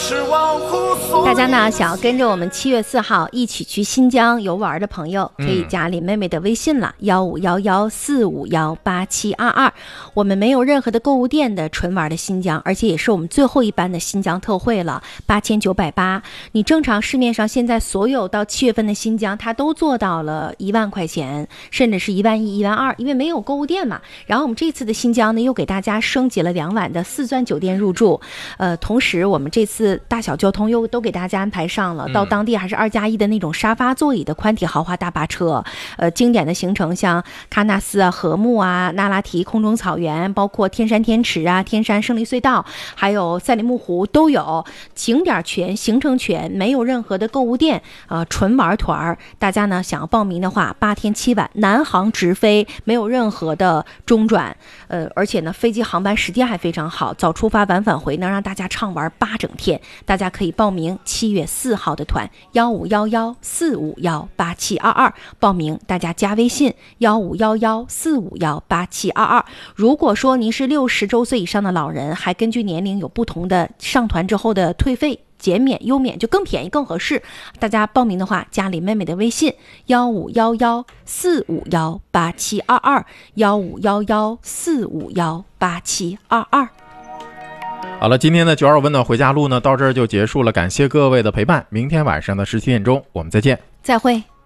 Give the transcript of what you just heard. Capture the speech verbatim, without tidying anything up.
大家呢想要跟着我们七月四号一起去新疆游玩的朋友，可以加林妹妹的微信了，幺五幺幺四五幺八七二二。我们没有任何的购物店的纯玩的新疆，而且也是我们最后一班的新疆特惠了，八千九百八。你正常市面上现在所有到七月份的新疆，它都做到了一万块钱，甚至是一万一、一万二，因为没有购物店嘛。然后我们这次的新疆呢，又给大家升级了两晚的四钻酒店入住，呃，同时我们这次大小交通又都给大家安排上了，到当地还是二加一的那种沙发座椅的宽体豪华大巴车，呃，经典的行程像喀纳斯啊、禾木啊、那拉提空中草原，包括天山天池啊、天山胜利隧道，还有赛里木湖都有，景点全，行程全，没有任何的购物店，呃，纯玩团。大家呢想要报名的话，八天七晚，南航直飞，没有任何的中转，呃，而且呢飞机航班时间还非常好，早出发晚返回，能让大家畅玩八整天。大家可以报名七月四号的团，幺五幺幺四五幺八七二二，报名大家加微信幺五幺幺四五幺八七二二。如果说您是六十周岁以上的老人，还根据年龄有不同的上团之后的退费减免优免，就更便宜更合适。大家报名的话，加林妹妹的微信幺五幺幺四五幺八七二二，幺五幺幺四五幺八七二二。 好了，今天的九二五温暖回家路呢，到这儿就结束了，感谢各位的陪伴。明天晚上的十七点钟，我们再见， 再会。